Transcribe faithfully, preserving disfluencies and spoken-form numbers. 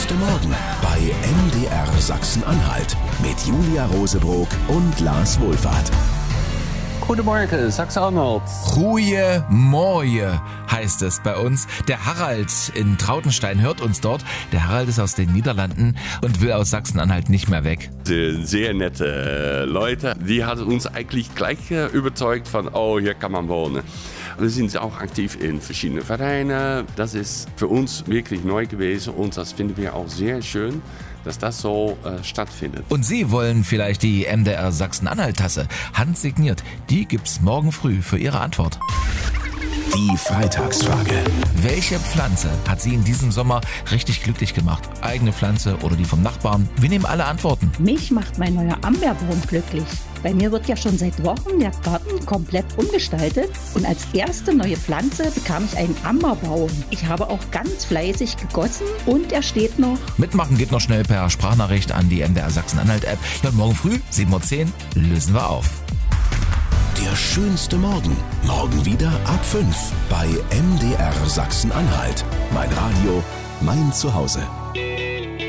schönste Morgen bei M D R Sachsen-Anhalt mit Julia Rosebrock und Lars Wohlfahrt. Guten Morgen, Sachsen-Anhalt. Goeie Morje heißt es bei uns. Der Harald in Trautenstein hört uns dort. Der Harald ist aus den Niederlanden und will aus Sachsen-Anhalt nicht mehr weg. Sehr nette Leute. Die haben uns eigentlich gleich überzeugt von, oh, hier kann man wohnen. Wir sind auch aktiv in verschiedenen Vereinen. Das ist für uns wirklich neu gewesen und das finden wir auch sehr schön, dass das so äh, stattfindet. Und Sie wollen vielleicht die M D R Sachsen-Anhalt-Tasse handsigniert. Die gibt's morgen früh für Ihre Antwort. Die Freitagsfrage. Welche Pflanze hat Sie in diesem Sommer richtig glücklich gemacht? Eigene Pflanze oder die vom Nachbarn? Wir nehmen alle Antworten. Mich macht mein neuer Amberbaum glücklich. Bei mir wird ja schon seit Wochen der Garten komplett umgestaltet und als erste neue Pflanze bekam ich einen Amberbaum. Ich habe auch ganz fleißig gegossen und er steht noch. Mitmachen geht noch schnell per Sprachnachricht an die M D R Sachsen-Anhalt-App. Ja, und morgen früh, sieben Uhr zehn, lösen wir auf. Der schönste Morgen. Morgen wieder ab fünf bei M D R Sachsen-Anhalt. Mein Radio, mein Zuhause.